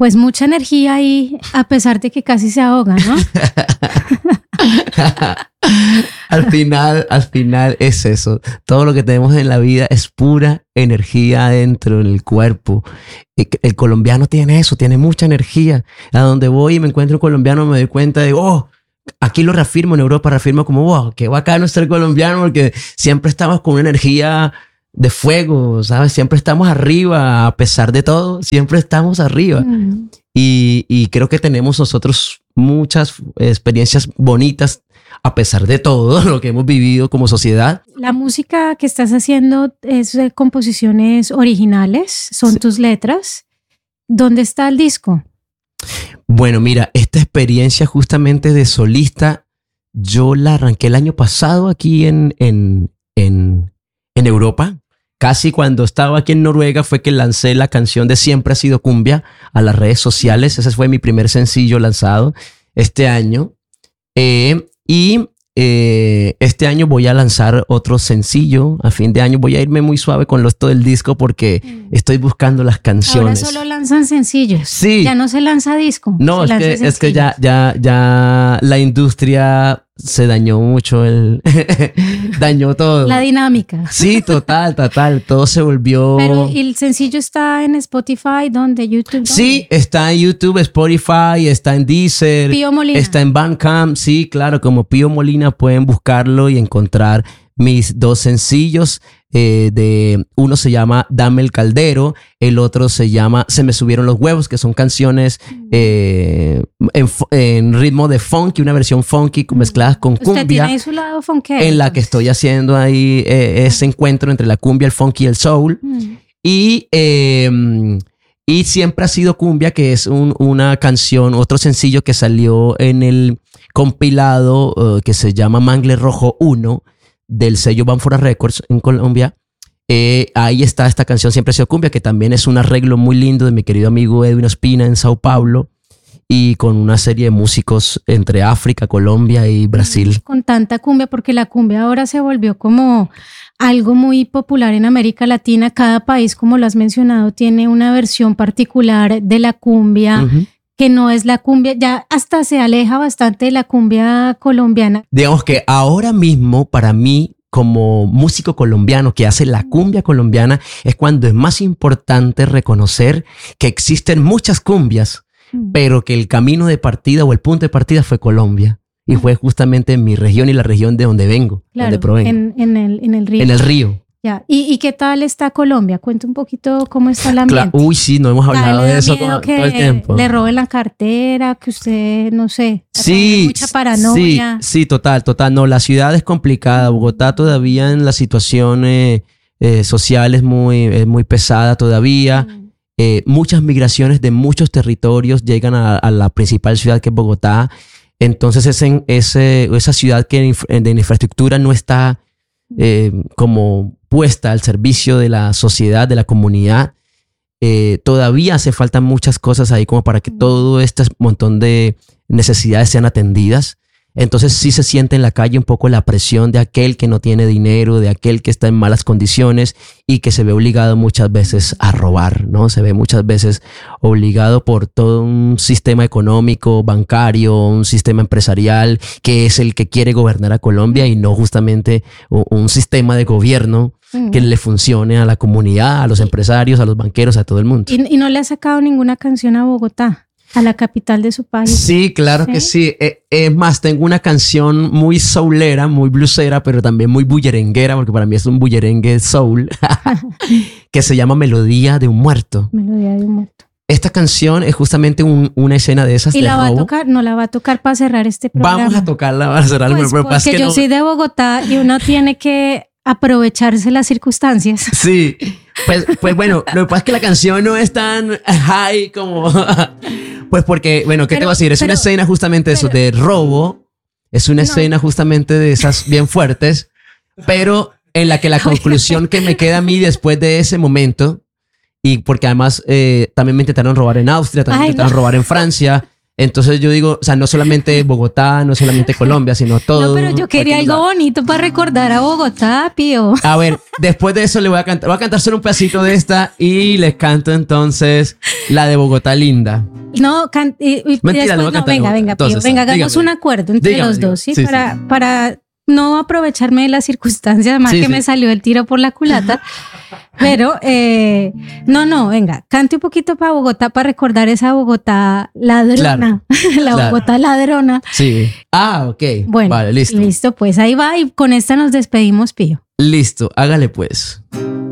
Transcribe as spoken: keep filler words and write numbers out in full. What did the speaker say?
Pues mucha energía ahí, a pesar de que casi se ahoga, ¿no? Al final, al final es eso. Todo lo que tenemos en la vida es pura energía dentro del cuerpo. El, el colombiano tiene eso, tiene mucha energía. A donde voy y me encuentro un colombiano me doy cuenta de, oh, aquí lo reafirmo, en Europa reafirmo como, wow, qué bacano ser colombiano porque siempre estamos con una energía de fuego, ¿sabes? Siempre estamos arriba, a pesar de todo, siempre estamos arriba. Mm. Y, y creo que tenemos nosotros muchas experiencias bonitas a pesar de todo lo que hemos vivido como sociedad. La música que estás haciendo es de composiciones originales, son sí. tus letras. ¿Dónde está el disco? Bueno, mira, esta experiencia justamente de solista, yo la arranqué el año pasado aquí en, en, en, en Europa. Casi cuando estaba aquí en Noruega fue que lancé la canción de Siempre ha sido cumbia a las redes sociales. Ese fue mi primer sencillo lanzado este año. Eh, y eh, este año voy a lanzar otro sencillo. A fin de año voy a irme muy suave con lo esto del disco porque mm. estoy buscando las canciones. Ahora solo lanzan sencillos. Sí. Ya no se lanza disco. No, se es que, es que ya, ya, ya la industria se dañó mucho, el dañó todo. La dinámica. Sí, total, total. Todo se volvió... Pero el sencillo está en Spotify, ¿dónde? YouTube. ¿Dónde? Sí, está en YouTube, Spotify, está en Deezer. Pío Molina. Está en Bandcamp. Sí, claro, como Pío Molina pueden buscarlo y encontrar mis dos sencillos. Eh, de uno se llama Dame el Caldero, el otro se llama Se me subieron los huevos, que son canciones eh, en, en ritmo de funky, una versión funky mezcladas con cumbia. Usted tiene su lado funky, en la que estoy haciendo ahí eh, ese encuentro entre la cumbia, el funky y el soul. Mm. Y eh, y Siempre ha sido cumbia, que es un, una canción, otro sencillo que salió en el compilado uh, que se llama Mangle Rojo uno del sello Banfora Records en Colombia. Eh, ahí está esta canción Siempre ha sido cumbia, que también es un arreglo muy lindo de mi querido amigo Edwin Ospina en Sao Paulo, y con una serie de músicos entre África, Colombia y Brasil. Con tanta cumbia, porque la cumbia ahora se volvió como algo muy popular en América Latina. Cada país, como lo has mencionado, tiene una versión particular de la cumbia. Uh-huh. Que no es la cumbia, ya hasta se aleja bastante de la cumbia colombiana. Digamos que ahora mismo, para mí, como músico colombiano que hace la cumbia colombiana, es cuando es más importante reconocer que existen muchas cumbias, mm. pero que el camino de partida o el punto de partida fue Colombia. Y fue justamente en mi región y la región de donde vengo, claro, donde provengo. En, en, el, en el río. En el río. Ya. ¿Y, ¿Y qué tal está Colombia? Cuenta un poquito cómo está el ambiente. Claro. Uy, sí, no hemos hablado de eso todo, todo el tiempo. Le roben la cartera, que usted, no sé, sí, mucha paranoia. Sí, sí, total, total. No, la ciudad es complicada. Bogotá todavía en la situación eh, eh, social es muy, es muy pesada todavía. Mm. Eh, muchas migraciones de muchos territorios llegan a, a la principal ciudad, que es Bogotá. Entonces ese, ese, esa ciudad que de infraestructura no está eh, como puesta al servicio de la sociedad, de la comunidad. Eh, todavía hace falta muchas cosas ahí como para que todo este montón de necesidades sean atendidas. Entonces sí se siente en la calle un poco la presión de aquel que no tiene dinero, de aquel que está en malas condiciones y que se ve obligado muchas veces a robar, ¿no? Se ve muchas veces obligado por todo un sistema económico, bancario, un sistema empresarial que es el que quiere gobernar a Colombia y no justamente un sistema de gobierno que le funcione a la comunidad, a los empresarios, a los banqueros, a todo el mundo. ¿Y, y no le ha sacado ninguna canción a Bogotá? A la capital de su país. Sí, claro ¿Sí? que sí. Eh, es más, tengo una canción muy soulera, muy bluesera, pero también muy bullerenguera, porque para mí es un bullerengue soul, que se llama Melodía de un Muerto. Melodía de un Muerto. Esta canción es justamente un, una escena de esas. ¿Y de la va robo. a tocar? No la va a tocar para cerrar este programa. Vamos a tocarla para cerrar pues el programa. Porque que yo no... soy de Bogotá y uno tiene que aprovecharse las circunstancias. Sí, pues, pues bueno, lo que pasa es que la canción no es tan high como... Pues porque, bueno, ¿qué pero, te voy a decir? Es pero, una escena justamente de eso, de robo. Es una no. escena justamente de esas bien fuertes, pero en la que la conclusión que me queda a mí después de ese momento, y porque además eh, también me intentaron robar en Austria, también Ay, me intentaron no. robar en Francia, Entonces yo digo, o sea, no solamente Bogotá, no solamente Colombia, sino todo. No, pero yo quería algo lugar. bonito para recordar a Bogotá, Pío. A ver, después de eso le voy a cantar, voy a cantar solo un pedacito de esta y les canto entonces la de Bogotá linda. No, can, y, y Mentira, después, no, no venga, venga, Pío, entonces, venga, hagamos dígame. un acuerdo entre Dígame, los dígame. dos, ¿sí? Sí, para, sí. para no aprovecharme de las circunstancias, además Sí, que sí. me salió el tiro por la culata. Pero, eh, no, no, venga, cante un poquito para Bogotá, para recordar esa Bogotá ladrona. Claro, la claro. Bogotá ladrona. Sí. Ah, ok. Bueno, vale, listo. Listo, pues ahí va y con esta nos despedimos, Pío. Listo, hágale pues.